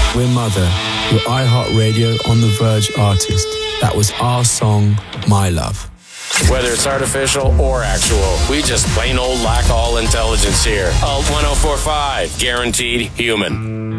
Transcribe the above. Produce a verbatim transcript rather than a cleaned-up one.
We're Mother, your iHeartRadio On The Verge artist. That was our song, My Love. Whether it's artificial or actual, we just plain old lack all intelligence here. Alt ten forty-five, guaranteed human.